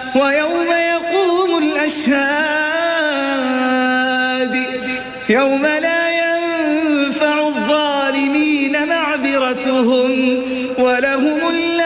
ويوم يقوم الأشهاد يوم لا ينفع الظالمين معذرتهم ولهم